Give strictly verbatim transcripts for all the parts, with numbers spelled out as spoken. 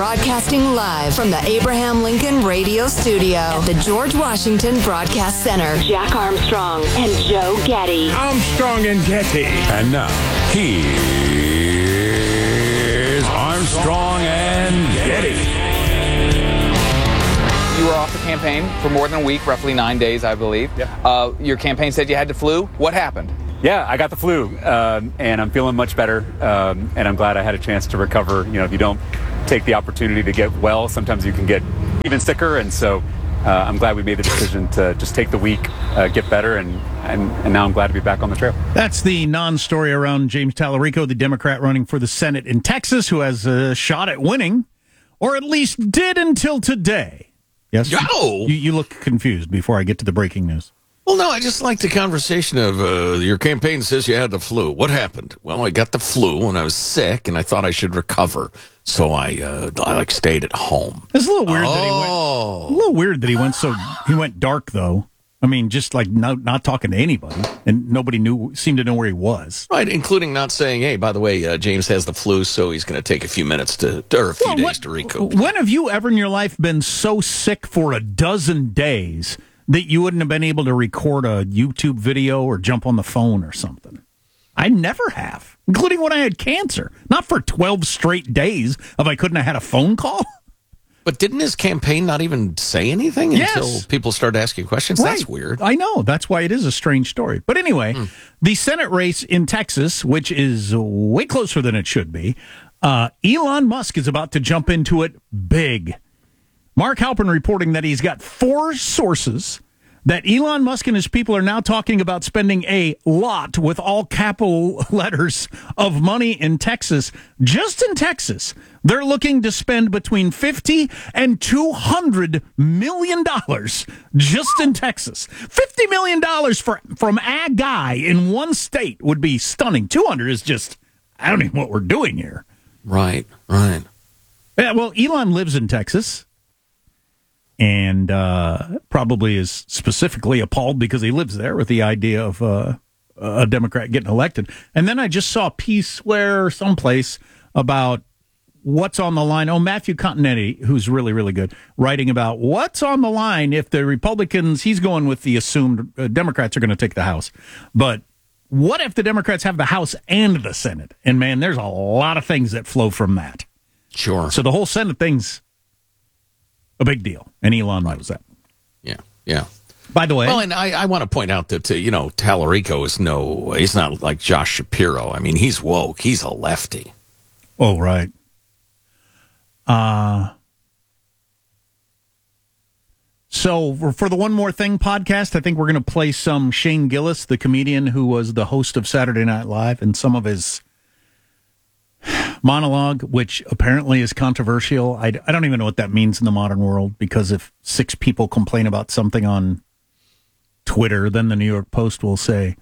Broadcasting live from the Abraham Lincoln Radio Studio at the George Washington Broadcast Center. Jack Armstrong and Joe Getty. Armstrong and Getty. And now, here's Armstrong and Getty. You were off the campaign for more than a week, roughly nine days, I believe. Yep. Uh, your campaign said you had the flu. What happened? Yeah, I got the flu, um, and I'm feeling much better, um, and I'm glad I had a chance to recover. You know, if you don't take the opportunity to get well, sometimes you can get even sicker, and so uh, I'm glad we made the decision to just take the week, uh, get better, and, and, and now I'm glad to be back on the trail. That's the non-story around James Tallarico, the Democrat running for the Senate in Texas, who has a shot at winning, or at least did until today. Yes? Yo! You, you look confused before I get to the breaking news. Well, no, I just like the conversation of uh, your campaign says you had the flu. What happened? Well, I got the flu and I was sick and I thought I should recover. So I, uh, I like stayed at home. It's a little weird that he went. Oh. A little weird that he went so he went dark though. I mean, just like not not talking to anybody, and nobody knew seemed to know where he was. Right, including not saying, "Hey, by the way, uh, James has the flu, so he's going to take a few minutes to, or a few Well, days what, to recoup." When have you ever in your life been so sick for a dozen days that you wouldn't have been able to record a YouTube video or jump on the phone or something? I never have, including when I had cancer. Not for twelve straight days if I couldn't have had a phone call. But didn't his campaign not even say anything Yes. until people started asking questions? Right. That's weird. I know. That's why it is a strange story. But anyway, mm. the Senate race in Texas, which is way closer than it should be, uh, Elon Musk is about to jump into it big. Mark Halpern reporting that he's got four sources that Elon Musk and his people are now talking about spending a lot, with all capital letters, of money in Texas. Just in Texas, they're looking to spend between fifty and two hundred million dollars just in Texas. fifty million dollars for from a guy in one state would be stunning. two hundred is just, I don't even know what we're doing here. Right, right. Yeah, well, Elon lives in Texas. And uh, probably is specifically appalled because he lives there with the idea of uh, a Democrat getting elected. And then I just saw a piece where someplace about what's on the line. Oh, Matthew Continetti, who's really, really good, writing about what's on the line if the Republicans, he's going with the assumed uh, Democrats are going to take the House. But what if the Democrats have the House and the Senate? And, man, there's a lot of things that flow from that. Sure. So the whole Senate thing's a big deal, and Elon knows that. Yeah, yeah. By the way, well, and I, I want to point out that uh, you know Tallarico is no, he's not like Josh Shapiro. I mean, he's woke. He's a lefty. Oh, right. Uh so for, for the One More Thing podcast, I think we're going to play some Shane Gillis, the comedian who was the host of Saturday Night Live, and some of his monologue, which apparently is controversial. I, I don't even know what that means in the modern world, because if six people complain about something on Twitter, then the New York Post will say,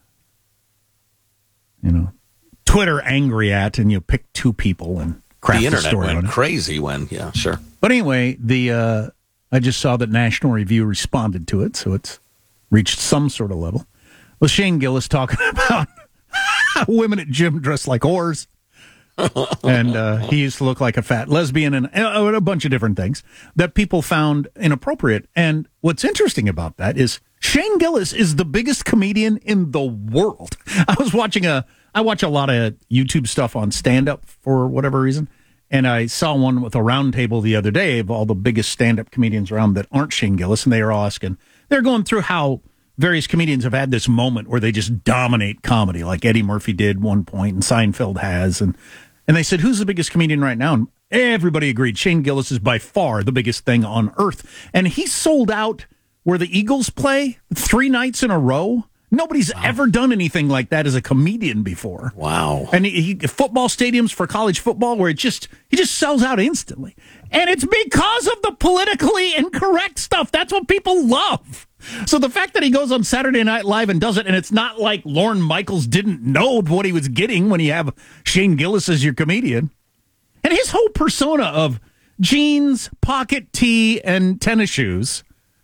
you know, Twitter angry at, and you pick two people and craft the the internet story went on it. crazy when, yeah, sure. But anyway, the uh, I just saw that National Review responded to it, so it's reached some sort of level. Well, Shane Gillis talking about women at gym dressed like whores. and uh, he used to look like a fat lesbian, and uh, a bunch of different things that people found inappropriate. And what's interesting about that is Shane Gillis is the biggest comedian in the world. I was watching a, I watch a lot of YouTube stuff on stand-up for whatever reason, and I saw one with a round table the other day of all the biggest stand-up comedians around that aren't Shane Gillis, and they are all asking, they're going through how various comedians have had this moment where they just dominate comedy, like Eddie Murphy did one point, and Seinfeld has, and And they said, who's the biggest comedian right now? And everybody agreed. Shane Gillis is by far the biggest thing on earth. And he sold out where the Eagles play three nights in a row. Nobody's wow. ever done anything like that as a comedian before. Wow. And he, he, football stadiums for college football where it just he just sells out instantly. And it's because of the politically incorrect stuff. That's what people love. So the fact that he goes on Saturday Night Live and does it, and it's not like Lorne Michaels didn't know what he was getting when you have Shane Gillis as your comedian. And his whole persona of jeans, pocket tee, and tennis shoes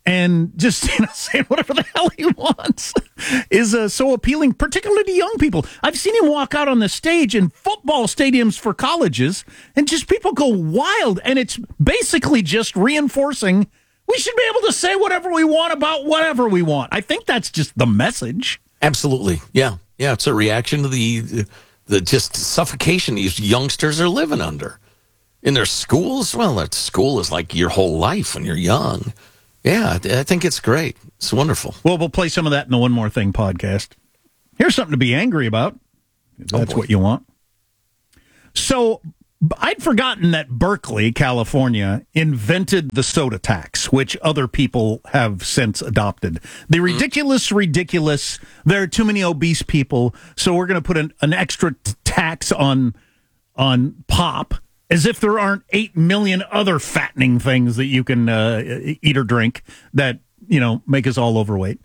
and just you know, saying whatever the hell he wants is uh, so appealing, particularly to young people. I've seen him walk out on the stage in football stadiums for colleges, and just people go wild, and it's basically just reinforcing we should be able to say whatever we want about whatever we want. I think that's just the message. Absolutely. Yeah. Yeah. It's a reaction to the, the, the just suffocation these youngsters are living under in their schools. Well, that school is like your whole life when you're young. Yeah. I think it's great. It's wonderful. Well, we'll play some of that in the One More Thing podcast. Here's something to be angry about. That's Oh, what you want. So I'd forgotten that Berkeley, California, invented the soda tax, which other people have since adopted. The ridiculous, ridiculous, there are too many obese people, so we're going to put an, an extra t- tax on on pop, as if there aren't eight million other fattening things that you can uh, eat or drink that, you know, make us all overweight.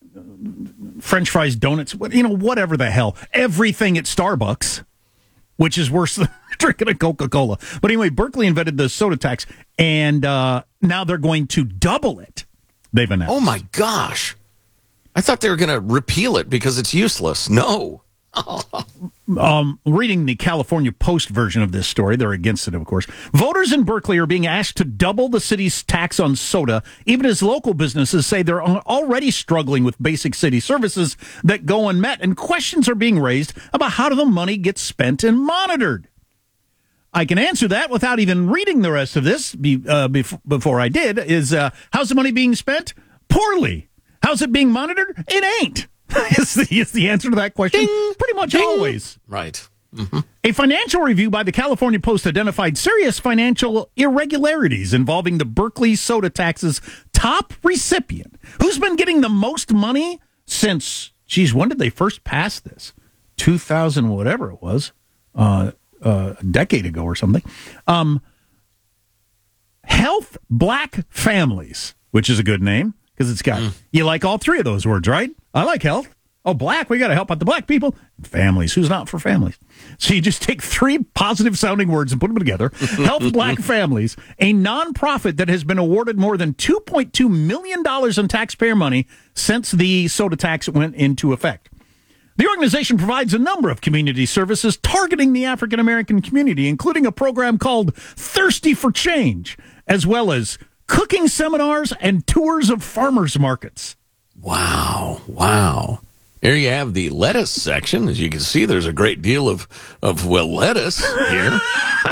French fries, donuts, you know, whatever the hell. Everything at Starbucks, which is worse than drinking a Coca-Cola. But anyway, Berkeley invented the soda tax, and uh, now they're going to double it. They've announced. Oh, my gosh. I thought they were going to repeal it because it's useless. No. Um, reading the California Post version of this story, they're against it, of course. Voters in Berkeley are being asked to double the city's tax on soda, even as local businesses say they're already struggling with basic city services that go unmet, and questions are being raised about how the money gets spent and monitored. I can answer that without even reading the rest of this be, uh, bef- before I did, is uh, how's the money being spent? Poorly. How's it being monitored? It ain't. is, the, is the answer to that question. Ding, Pretty much ding. Always. Right. Mm-hmm. A financial review by the California Post identified serious financial irregularities involving the Berkeley soda tax's top recipient, who's been getting the most money since, geez, when did they first pass this? two thousand, whatever it was, uh, uh, a decade ago or something. Um, Health Black Families, which is a good name because it's got, mm. you like all three of those words, right? I like health. Oh, black, we got to help out the black people. Families, who's not for families? So you just take three positive-sounding words and put them together. Health Black Families, a nonprofit that has been awarded more than two point two million dollars in taxpayer money since the soda tax went into effect. The organization provides a number of community services targeting the African-American community, including a program called Thirsty for Change, as well as cooking seminars and tours of farmers markets. Wow. Wow. Here you have the lettuce section. As you can see, there's a great deal of, of well, lettuce here.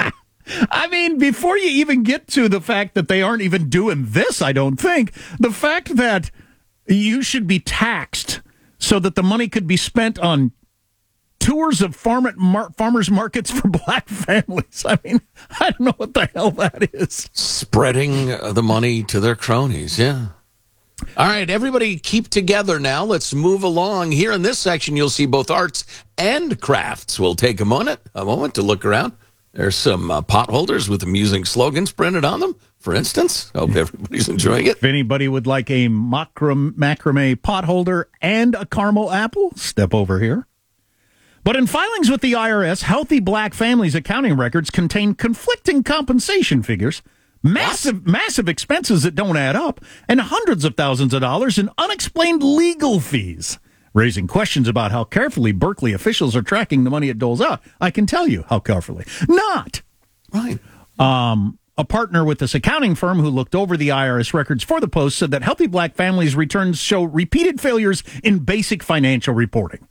I mean, before you even get to the fact that they aren't even doing this, I don't think, the fact that you should be taxed so that the money could be spent on tours of farm mar- farmers markets for black families. I mean, I don't know what the hell that is. Spreading uh, the money to their cronies, yeah. All right, everybody keep together now. Let's move along. Here in this section, you'll see both arts and crafts. We'll take a moment, a moment to look around. There's some uh, pot holders with amusing slogans printed on them, for instance. Hope everybody's enjoying it. If anybody would like a macram- macrame pot holder and a caramel apple, step over here. But in filings with the I R S, Healthy Black Families accounting records contain conflicting compensation figures, massive, what? massive expenses that don't add up, and hundreds of thousands of dollars in unexplained legal fees, raising questions about how carefully Berkeley officials are tracking the money it doles out. I can tell you how carefully. Not. Right. Um, a partner with this accounting firm who looked over the I R S records for the Post said that Healthy Black Families' returns show repeated failures in basic financial reporting.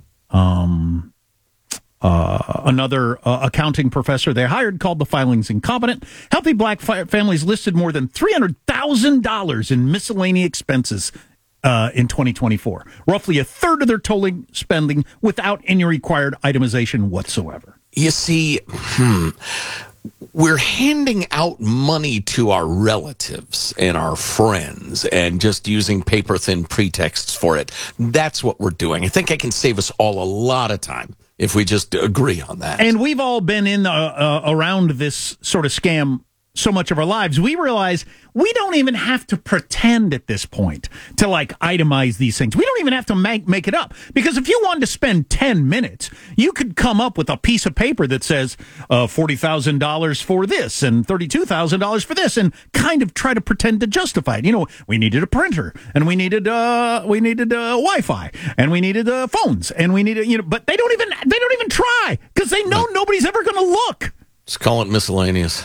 Um, uh, another uh, accounting professor they hired called the filings incompetent. Healthy Black fi- Families listed more than three hundred thousand dollars in miscellaneous expenses uh, in twenty twenty-four, roughly a third of their total spending without any required itemization whatsoever. You see, hmm, we're handing out money to our relatives and our friends and just using paper-thin pretexts for it. That's what we're doing. I think I can save us all a lot of time if we just agree on that. And we've all been in uh, uh, around this sort of scam so much of our lives, we realize we don't even have to pretend at this point to like itemize these things. We don't even have to make, make it up, because if you wanted to spend ten minutes, you could come up with a piece of paper that says uh, forty thousand dollars for this and thirty-two thousand dollars for this, and kind of try to pretend to justify it. You know, we needed a printer, and we needed uh, we needed uh, Wi-Fi, and we needed uh, phones, and we needed, you know, but they don't even they don't even try, because they know nobody's ever going to look. Just call it miscellaneous.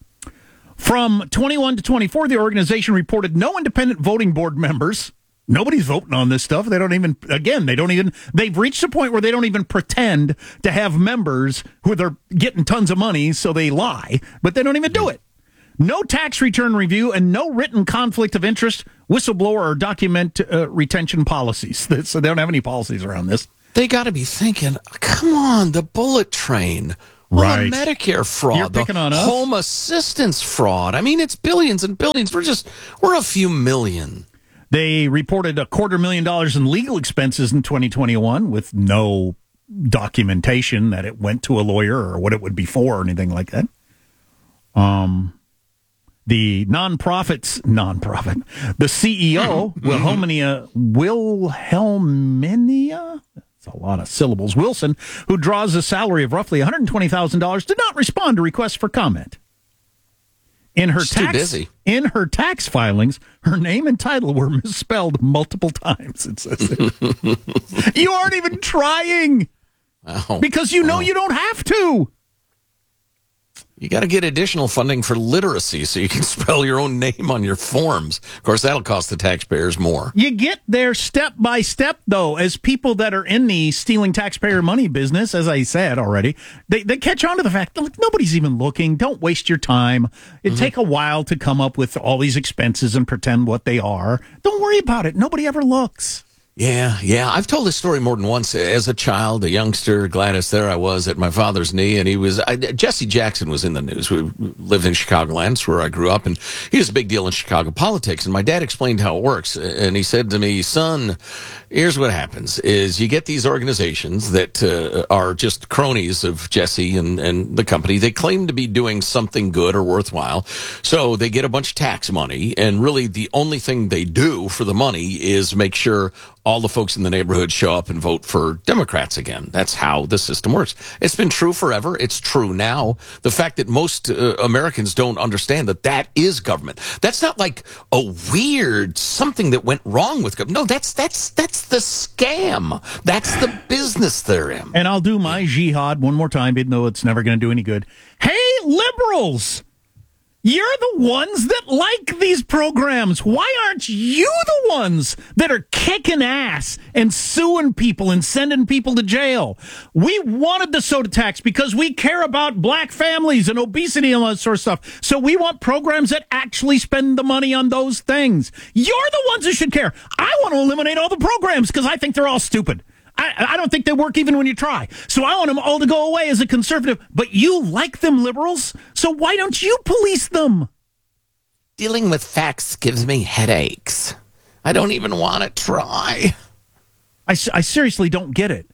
From twenty-one to twenty-four, the organization reported no independent voting board members. Nobody's voting on this stuff. They don't even, again, they don't even, they've reached a point where they don't even pretend to have members who they're getting tons of money, so they lie, but they don't even do it. No tax return review and no written conflict of interest, whistleblower, or document uh, retention policies. So they don't have any policies around this. They got to be thinking, come on, the bullet train. Right. The Medicare fraud, You're picking the on us? home assistance fraud. I mean, it's billions and billions. We're just, we're a few million. They reported a quarter million dollars in legal expenses in twenty twenty-one with no documentation that it went to a lawyer or what it would be for or anything like that. Um, the nonprofits, nonprofit, the C E O, Wilhelmina, Wilhelmina, a lot of syllables. Wilson, who draws a salary of roughly one hundred twenty thousand dollars, did not respond to requests for comment. In her She's too tax, busy. in her tax filings, her name and title were misspelled multiple times. It says it. You aren't even trying Wow. because you know Wow. you don't have to. You got to get additional funding for literacy so you can spell your own name on your forms. Of course, that'll cost the taxpayers more. You get there step by step, though, as people that are in the stealing taxpayer money business, as I said already, they, they catch on to the fact that look, nobody's even looking. Don't waste your time. It'd Mm-hmm. take a while to come up with all these expenses and pretend what they are. Don't worry about it. Nobody ever looks. Yeah, yeah. I've told this story more than once. As a child, a youngster, Gladys, there I was at my father's knee, and he was, I, Jesse Jackson was in the news. We lived in Chicagoland, that's where I grew up, and he was a big deal in Chicago politics. And my dad explained how it works. And he said to me, son, here's what happens is you get these organizations that uh, are just cronies of Jesse and, and the company. They claim to be doing something good or worthwhile. So they get a bunch of tax money, and really the only thing they do for the money is make sure all the folks in the neighborhood show up and vote for Democrats again. That's how the system works. It's been true forever. It's true now. The fact that most uh, Americans don't understand that that is government. That's not like a weird something that went wrong with government. No, that's that's that's the scam. That's the business they're in. And I'll do my jihad one more time, even though it's never going to do any good. Hey, liberals! You're the ones that like these programs. Why aren't you the ones that are kicking ass and suing people and sending people to jail? We wanted the soda tax because we care about black families and obesity and all that sort of stuff. So we want programs that actually spend the money on those things. You're the ones who should care. I want to eliminate all the programs because I think they're all stupid. I, I don't think they work even when you try. So I want them all to go away as a conservative. But you like them, liberals, so why don't you police them? Dealing with facts gives me headaches. I don't even want to try. I, I seriously don't get it.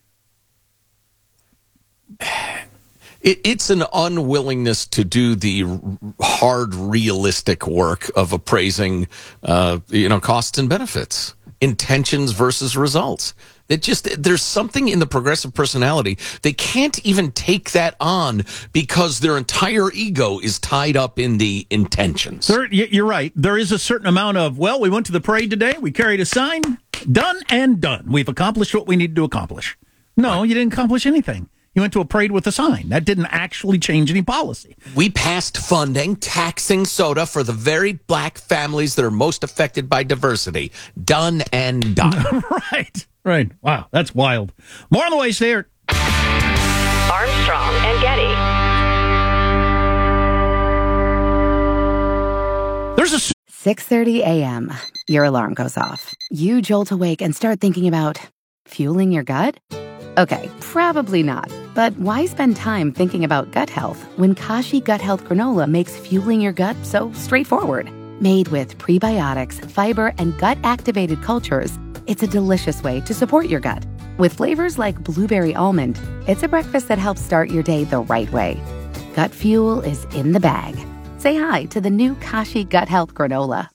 It, it's an unwillingness to do the hard, realistic work of appraising, uh, you know, costs and benefits, intentions versus results. It just, there's something in the progressive personality. They can't even take that on because their entire ego is tied up in the intentions. There, you're right. There is a certain amount of, well, we went to the parade today. We carried a sign. Done and done. We've accomplished what we need to accomplish. No, you didn't accomplish anything. You went to a parade with a sign. That didn't actually change any policy. We passed funding, taxing soda for the very black families that are most affected by diversity. Done and done. Right. Right. Wow. That's wild. More on the way. Stay here. Armstrong and Getty. There's a six thirty a.m. Your alarm goes off. You jolt awake and start thinking about fueling your gut? Okay, probably not. But why spend time thinking about gut health when Kashi Gut Health Granola makes fueling your gut so straightforward? Made with prebiotics, fiber, and gut-activated cultures, it's a delicious way to support your gut. With flavors like blueberry almond, it's a breakfast that helps start your day the right way. Gut fuel is in the bag. Say hi to the new Kashi Gut Health Granola.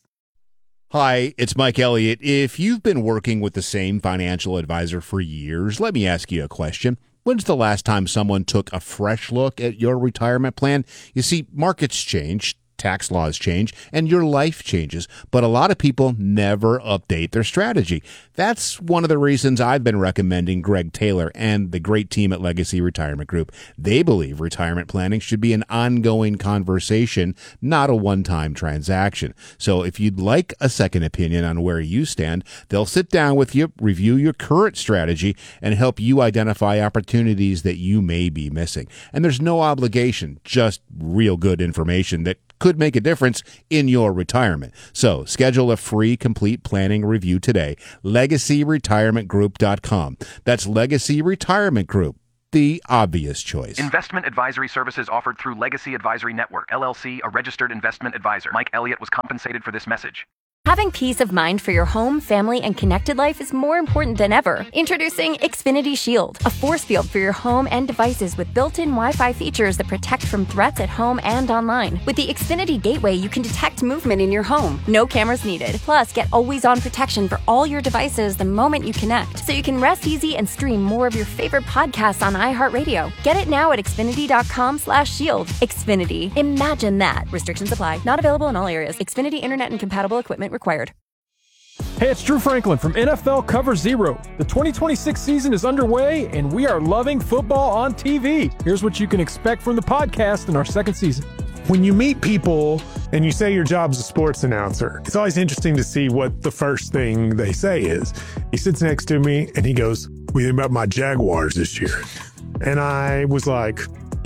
Hi, it's Mike Elliott. If you've been working with the same financial advisor for years, let me ask you a question. When's the last time someone took a fresh look at your retirement plan? You see, markets change, tax laws change, and your life changes, but a lot of people never update their strategy. That's one of the reasons I've been recommending Greg Taylor and the great team at Legacy Retirement Group. They believe retirement planning should be an ongoing conversation, not a one-time transaction. So if you'd like a second opinion on where you stand, they'll sit down with you, review your current strategy, and help you identify opportunities that you may be missing. And there's no obligation, just real good information that could make a difference in your retirement. So schedule a free complete planning review today. legacy retirement group dot com. That's Legacy Retirement Group, the obvious choice. Investment advisory services offered through Legacy Advisory Network, L L C, a registered investment advisor. Mike Elliott was compensated for this message. Having peace of mind for your home, family, and connected life is more important than ever. Introducing Xfinity Shield, a force field for your home and devices with built-in Wi-Fi features that protect from threats at home and online. With the Xfinity Gateway, you can detect movement in your home. No cameras needed. Plus, get always-on protection for all your devices the moment you connect, so you can rest easy and stream more of your favorite podcasts on iHeartRadio. Get it now at Xfinity.com slash shield. Xfinity. Imagine that. Restrictions apply. Not available in all areas. Xfinity Internet and compatible equipment required. Hey, it's Drew Franklin from N F L Cover Zero. The twenty twenty-six season is underway, and we are loving football on T V. Here's what you can expect from the podcast in our second season. When you meet people and you say your job's a sports announcer, it's always interesting to see what the first thing they say is. He sits next to me and he goes, "What do you think about my Jaguars this year?" And I was like,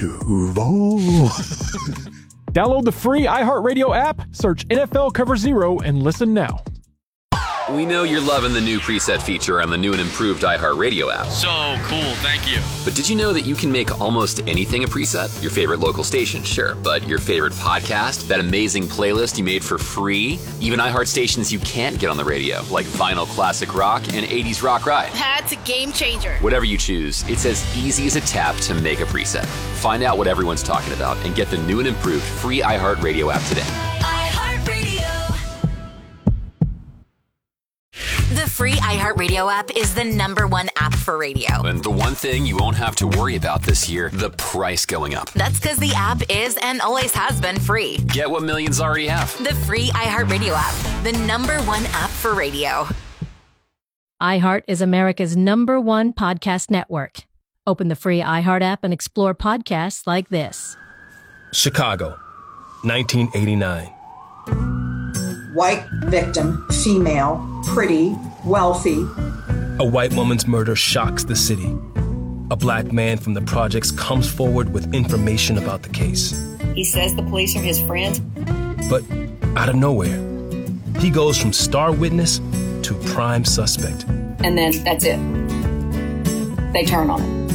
Duval. Download the free iHeartRadio app, search N F L Cover Zero, and listen now. We know you're loving the new preset feature on the new and improved iHeartRadio app. So cool, thank you. But did you know that you can make almost anything a preset? Your favorite local station, sure. But your favorite podcast, that amazing playlist you made for free, even iHeart stations you can't get on the radio, like Vinyl Classic Rock and eighties Rock Ride. That's a game changer. Whatever you choose, it's as easy as a tap to make a preset. Find out what everyone's talking about and get the new and improved free iHeartRadio app today. The free iHeartRadio app is the number one app for radio. And the one thing you won't have to worry about this year, the price going up. That's because the app is and always has been free. Get what millions already have. The free iHeartRadio app, the number one app for radio. iHeart is America's number one podcast network. Open the free iHeart app and explore podcasts like this. Chicago, nineteen eighty-nine. White victim, female, pretty, wealthy. A white woman's murder shocks the city. A black man from the projects comes forward with information about the case. He says the police are his friends. But out of nowhere, he goes from star witness to prime suspect. And then that's it. They turn on him.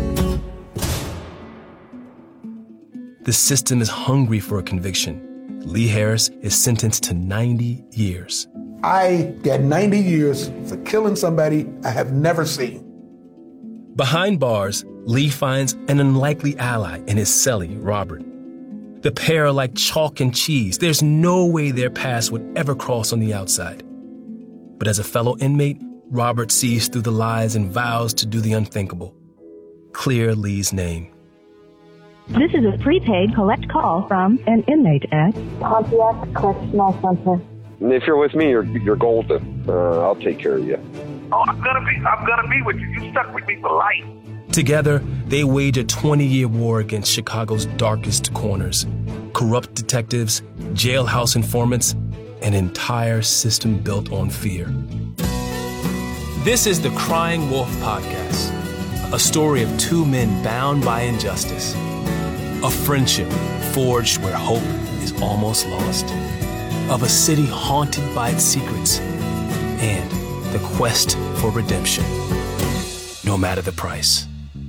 The system is hungry for a conviction. Lee Harris is sentenced to ninety years. I get ninety years for killing somebody I have never seen. Behind bars, Lee finds an unlikely ally in his cellie, Robert. The pair are like chalk and cheese. There's no way their paths would ever cross on the outside. But as a fellow inmate, Robert sees through the lies and vows to do the unthinkable. Clear Lee's name. This is a prepaid collect call from an inmate at Pontiac Correctional Center. If you're with me, you're you're golden. Uh, I'll take care of you. Oh, I'm gonna be I'm gonna be with you. You stuck with me for life. Together, they wage a twenty-year war against Chicago's darkest corners. Corrupt detectives, jailhouse informants, an entire system built on fear. This is the Crying Wolf Podcast, a story of two men bound by injustice. A friendship forged where hope is almost lost. Of a city haunted by its secrets. And the quest for redemption, no matter the price.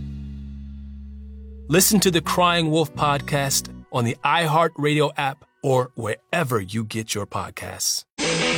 Listen to the Crying Wolf Podcast on the iHeartRadio app or wherever you get your podcasts.